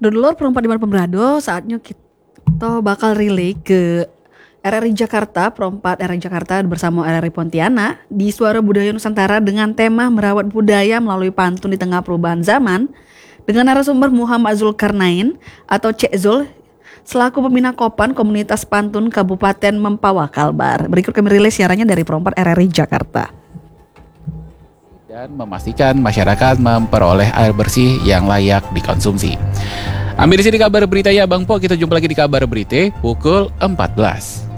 Dulur perempat di mana pemberado, saatnya kita bakal relay ke RRI Jakarta, perempat RRI Jakarta bersama RRI Pontianak di Suara Budaya Nusantara dengan tema merawat budaya melalui pantun di tengah perubahan zaman dengan narasumber Muhammad Zulkarnain atau Cek Zul selaku pembina Kopan Komunitas Pantun Kabupaten Mempawah Kalbar. Berikut kami relay siarannya dari perempat RRI Jakarta. Dan memastikan masyarakat memperoleh air bersih yang layak dikonsumsi. Ambil di sini kabar berita ya Bang Po, kita jumpa lagi di kabar berita pukul 14.